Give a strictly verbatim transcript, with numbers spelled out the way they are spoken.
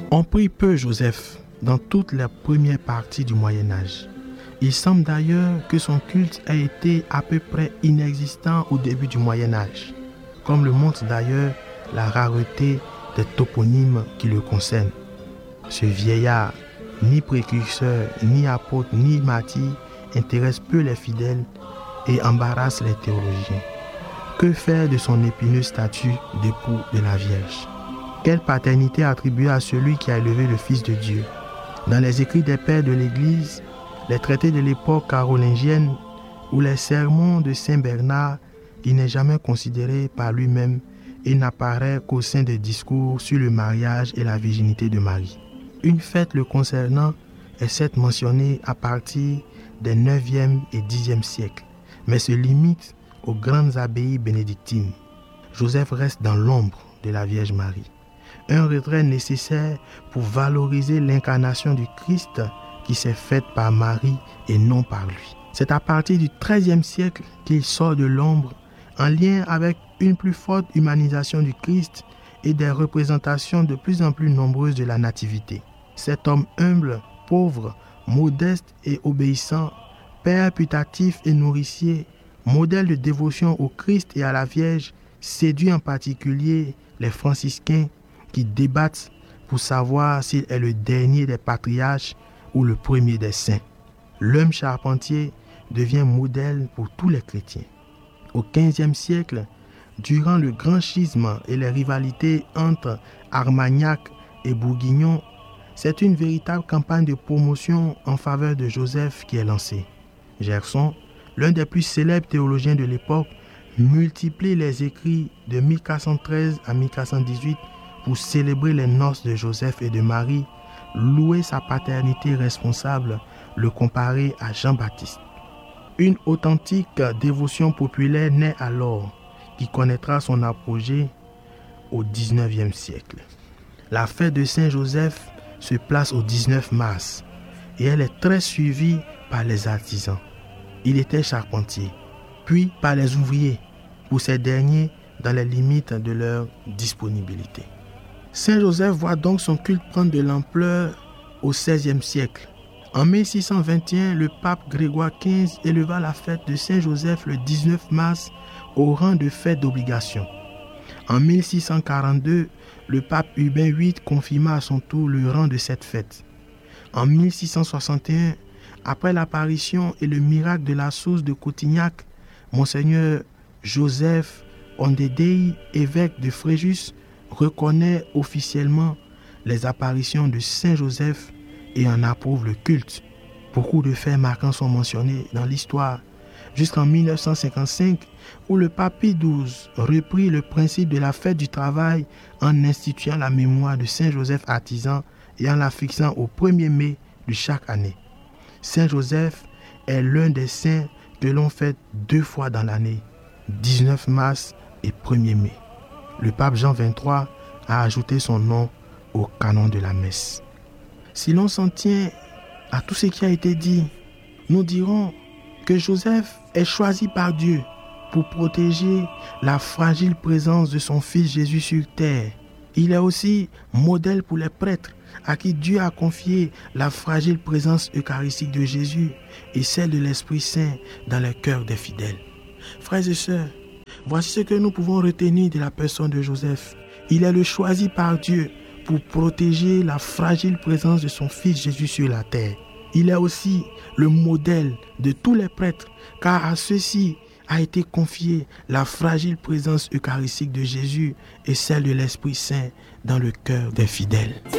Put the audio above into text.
On prie peu Joseph dans toute la première partie du Moyen-Âge. Il semble d'ailleurs que son culte a été à peu près inexistant au début du Moyen-Âge, comme le montre d'ailleurs la rareté des toponymes qui le concernent. Ce vieillard, ni précurseur, ni apôtre, ni martyr, intéresse peu les fidèles et embarrasse les théologiens. Que faire de son épineux statut d'époux de la Vierge? Quelle paternité attribuer à celui qui a élevé le Fils de Dieu? Dans les écrits des pères de l'Église, les traités de l'époque carolingienne ou les sermons de Saint Bernard, il n'est jamais considéré par lui-même et n'apparaît qu'au sein des discours sur le mariage et la virginité de Marie. Une fête le concernant est certes mentionnée à partir des neuvième et dixième siècles, mais se limite aux grandes abbayes bénédictines. Joseph reste dans l'ombre de la Vierge Marie. Un retrait nécessaire pour valoriser l'incarnation du Christ qui s'est faite par Marie et non par lui. C'est à partir du treizième siècle qu'il sort de l'ombre en lien avec une plus forte humanisation du Christ et des représentations de plus en plus nombreuses de la Nativité. Cet homme humble, pauvre, modeste et obéissant, père putatif et nourricier, modèle de dévotion au Christ et à la Vierge, séduit en particulier les franciscains qui débattent pour savoir s'il est le dernier des patriarches ou le premier des saints. L'homme charpentier devient modèle pour tous les chrétiens. Au quinzième siècle, durant le grand schisme et les rivalités entre Armagnac et Bourguignon, c'est une véritable campagne de promotion en faveur de Joseph qui est lancée. Gerson, l'un des plus célèbres théologiens de l'époque, multiplie les écrits de mille quatre cent treize à mille quatre cent dix-huit pour célébrer les noces de Joseph et de Marie, louer sa paternité responsable, le comparer à Jean-Baptiste. Une authentique dévotion populaire naît alors, qui connaîtra son apogée au dix-neuvième siècle. La fête de Saint-Joseph se place au dix-neuf mars et elle est très suivie par les artisans. Il était charpentier, puis par les ouvriers, pour ces derniers dans les limites de leur disponibilité. Saint-Joseph voit donc son culte prendre de l'ampleur au seizième siècle. En mille six cent vingt et un, le pape Grégoire quinze éleva la fête de Saint-Joseph le dix-neuf mars au rang de fête d'obligation. En mille six cent quarante-deux, le pape Urbain huit confirma à son tour le rang de cette fête. En mille six cent soixante et un, après l'apparition et le miracle de la source de Cotignac, Monseigneur Joseph Ondedei, évêque de Fréjus, reconnaît officiellement les apparitions de Saint-Joseph et en approuve le culte. Beaucoup de faits marquants sont mentionnés dans l'histoire, jusqu'en mille neuf cent cinquante-cinq, où le pape Pie douze reprit le principe de la fête du travail en instituant la mémoire de Saint-Joseph artisan et en la fixant au premier mai de chaque année. Saint-Joseph est l'un des saints que l'on fête deux fois dans l'année, dix-neuf mars et premier mai. Le pape Jean vingt-trois a ajouté son nom au canon de la messe. Si l'on s'en tient à tout ce qui a été dit, nous dirons que Joseph est choisi par Dieu pour protéger la fragile présence de son fils Jésus sur terre. Il est aussi modèle pour les prêtres à qui Dieu a confié la fragile présence eucharistique de Jésus et celle de l'Esprit Saint dans les cœurs des fidèles. Frères et sœurs, voici ce que nous pouvons retenir de la personne de Joseph. Il est le choisi par Dieu pour protéger la fragile présence de son fils Jésus sur la terre. Il est aussi le modèle de tous les prêtres, car à ceux-ci a été confiée la fragile présence eucharistique de Jésus et celle de l'Esprit Saint dans le cœur des fidèles.